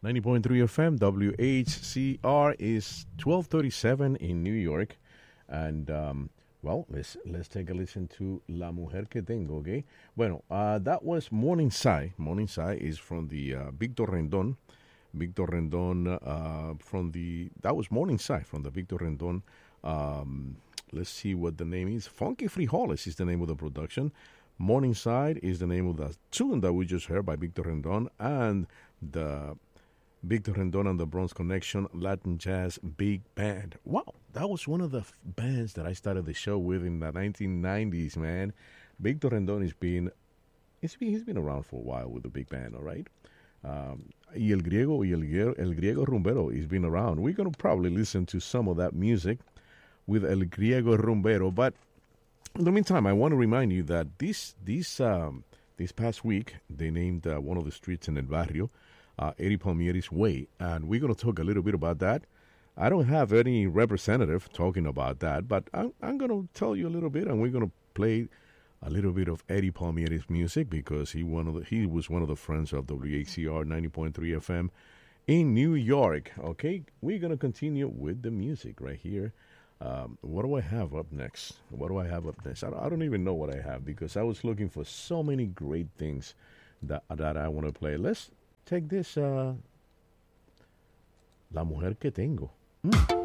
90.3 FM, WHCR is 1237 in New York. And, well, let's take a listen to La Mujer que Tengo, okay? Bueno, that was Morning Sai. Morning Sai is from the Victor Rendon. Victor Rendon that was Morning Sai from the Victor Rendon. Let's see what the name is. Funky Frijoles is the name of the production. Morningside is the name of the tune that we just heard by Victor Rendon, and the Victor Rendon and the Bronx Connection Latin Jazz Big Band. Wow, that was one of the bands that I started the show with in the 1990s, man. Victor Rendon he's been around for a while with the big band, all right? Y el griego rumbero has been around. We're going to probably listen to some of that music with El Griego Rumbero, but in the meantime, I want to remind you that this past week, they named one of the streets in El Barrio, Eddie Palmieri's Way, and we're going to talk a little bit about that. I don't have any representative talking about that, but I'm going to tell you a little bit, and we're going to play a little bit of Eddie Palmieri's music because he was one of the friends of WHCR 90.3 FM in New York. Okay, we're going to continue with the music right here. What do I have up next? I don't even know what I have because I was looking for so many great things that I want to play. Let's take this La Mujer que Tengo.